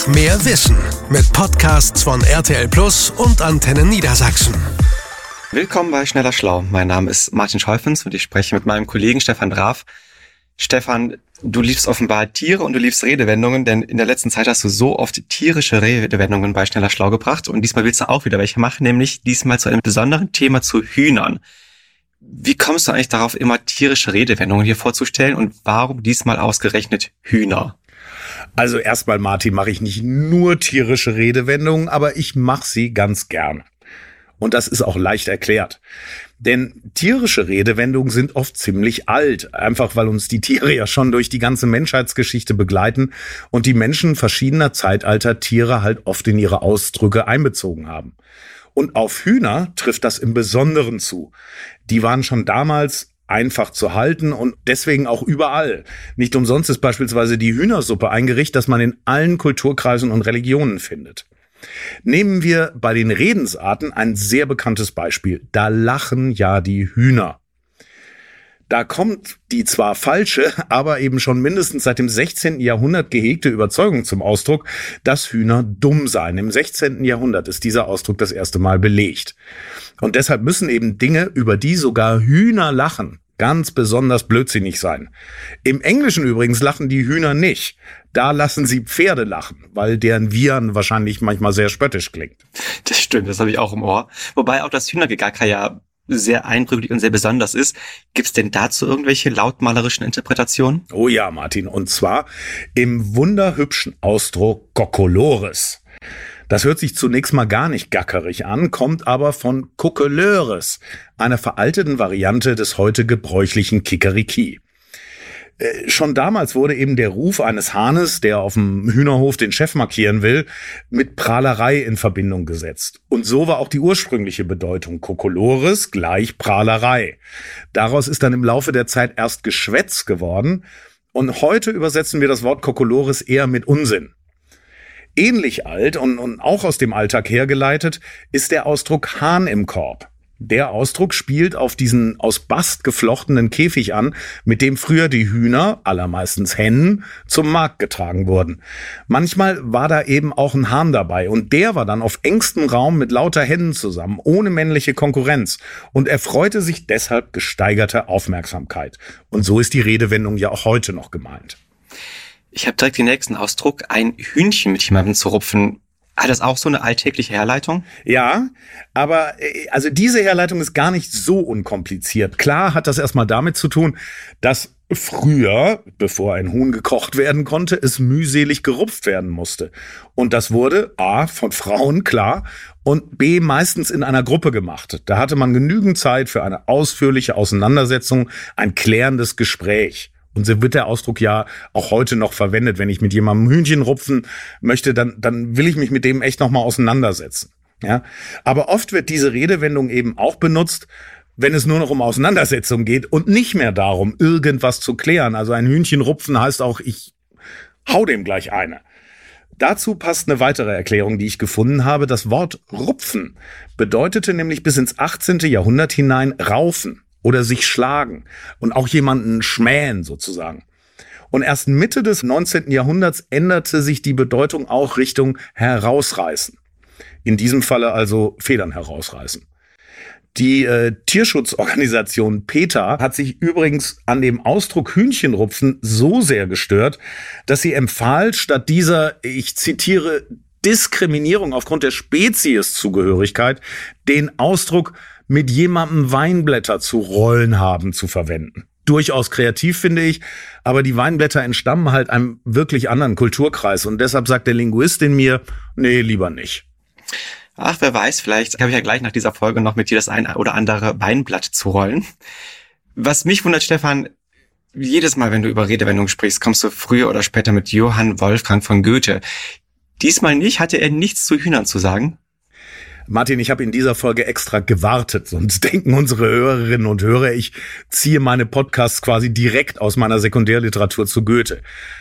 Mehr Wissen mit Podcasts von RTL Plus und Antenne Niedersachsen. Willkommen bei Schneller Schlau. Mein Name ist Martin Scholfens und ich spreche mit meinem Kollegen Stefan Draf. Stefan, du liebst offenbar Tiere und du liebst Redewendungen, denn in der letzten Zeit hast du so oft tierische Redewendungen bei Schneller Schlau gebracht und diesmal willst du auch wieder welche machen, nämlich diesmal zu einem besonderen Thema zu Hühnern. Wie kommst du eigentlich darauf, immer tierische Redewendungen hier vorzustellen und warum diesmal ausgerechnet Hühner? Also erstmal, Martin, mache ich nicht nur tierische Redewendungen, aber ich mache sie ganz gern. Und das ist auch leicht erklärt. Denn tierische Redewendungen sind oft ziemlich alt, einfach weil uns die Tiere ja schon durch die ganze Menschheitsgeschichte begleiten und die Menschen verschiedener Zeitalter Tiere halt oft in ihre Ausdrücke einbezogen haben. Und auf Hühner trifft das im Besonderen zu. Die waren schon damals einfach zu halten und deswegen auch überall. Nicht umsonst ist beispielsweise die Hühnersuppe ein Gericht, das man in allen Kulturkreisen und Religionen findet. Nehmen wir bei den Redensarten ein sehr bekanntes Beispiel. Da lachen ja die Hühner. Da kommt die zwar falsche, aber eben schon mindestens seit dem 16. Jahrhundert gehegte Überzeugung zum Ausdruck, dass Hühner dumm seien. Im 16. Jahrhundert ist dieser Ausdruck das erste Mal belegt. Und deshalb müssen eben Dinge, über die sogar Hühner lachen, ganz besonders blödsinnig sein. Im Englischen übrigens lachen die Hühner nicht. Da lassen sie Pferde lachen, weil deren Wiehern wahrscheinlich manchmal sehr spöttisch klingt. Das stimmt, das habe ich auch im Ohr. Wobei auch das Hühnergegacker ja sehr eindrücklich und sehr besonders ist. Gibt's denn dazu irgendwelche lautmalerischen Interpretationen? Oh ja, Martin, und zwar im wunderhübschen Ausdruck Kokolores. Das hört sich zunächst mal gar nicht gackerig an, kommt aber von Kokolores, einer veralteten Variante des heute gebräuchlichen Kikeriki. Schon damals wurde eben der Ruf eines Hahnes, der auf dem Hühnerhof den Chef markieren will, mit Prahlerei in Verbindung gesetzt. Und so war auch die ursprüngliche Bedeutung Kokolores gleich Prahlerei. Daraus ist dann im Laufe der Zeit erst Geschwätz geworden und heute übersetzen wir das Wort Kokolores eher mit Unsinn. Ähnlich alt und auch aus dem Alltag hergeleitet ist der Ausdruck Hahn im Korb. Der Ausdruck spielt auf diesen aus Bast geflochtenen Käfig an, mit dem früher die Hühner, allermeistens Hennen, zum Markt getragen wurden. Manchmal war da eben auch ein Hahn dabei und der war dann auf engstem Raum mit lauter Hennen zusammen, ohne männliche Konkurrenz und erfreute sich deshalb gesteigerter Aufmerksamkeit. Und so ist die Redewendung ja auch heute noch gemeint. Ich habe direkt den nächsten Ausdruck, ein Hühnchen mit jemandem zu rupfen. Hat das auch so eine alltägliche Herleitung? Ja, aber also diese Herleitung ist gar nicht so unkompliziert. Klar hat das erstmal damit zu tun, dass früher, bevor ein Huhn gekocht werden konnte, es mühselig gerupft werden musste. Und das wurde A, von Frauen, klar, und B, meistens in einer Gruppe gemacht. Da hatte man genügend Zeit für eine ausführliche Auseinandersetzung, ein klärendes Gespräch. Und so wird der Ausdruck ja auch heute noch verwendet. Wenn ich mit jemandem Hühnchen rupfen möchte, dann will ich mich mit dem echt noch mal auseinandersetzen. Ja? Aber oft wird diese Redewendung eben auch benutzt, wenn es nur noch um Auseinandersetzung geht und nicht mehr darum, irgendwas zu klären. Also ein Hühnchen rupfen heißt auch, ich hau dem gleich eine. Dazu passt eine weitere Erklärung, die ich gefunden habe. Das Wort rupfen bedeutete nämlich bis ins 18. Jahrhundert hinein raufen oder sich schlagen und auch jemanden schmähen sozusagen. Und erst Mitte des 19. Jahrhunderts änderte sich die Bedeutung auch Richtung herausreißen. In diesem Falle also Federn herausreißen. Die Tierschutzorganisation PETA hat sich übrigens an dem Ausdruck Hühnchenrupfen so sehr gestört, dass sie empfahl, statt dieser, ich zitiere, Diskriminierung aufgrund der Spezieszugehörigkeit, den Ausdruck mit jemandem Weinblätter zu rollen haben zu verwenden. Durchaus kreativ, finde ich, aber die Weinblätter entstammen halt einem wirklich anderen Kulturkreis und deshalb sagt der Linguist in mir, nee, lieber nicht. Ach, wer weiß, vielleicht habe ich ja gleich nach dieser Folge noch mit dir das ein oder andere Weinblatt zu rollen. Was mich wundert, Stefan, jedes Mal, wenn du über Redewendungen sprichst, kommst du früher oder später mit Johann Wolfgang von Goethe. Diesmal nicht, hatte er nichts zu Hühnern zu sagen? Martin, ich habe in dieser Folge extra gewartet, sonst denken unsere Hörerinnen und Hörer, ich ziehe meine Podcasts quasi direkt aus meiner Sekundärliteratur zu Goethe.